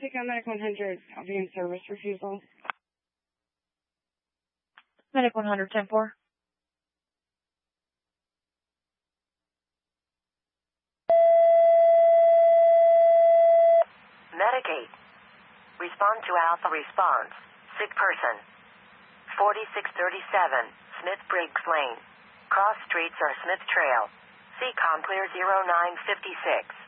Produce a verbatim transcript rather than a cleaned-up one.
take on Medic one hundred, copy and service refusal. Medic one hundred, ten four. Medic eight. Respond to Alpha response. Sick person. forty-six thirty-seven, Smith Briggs Lane. Cross streets are Smith Trail. C COM clear zero nine five six.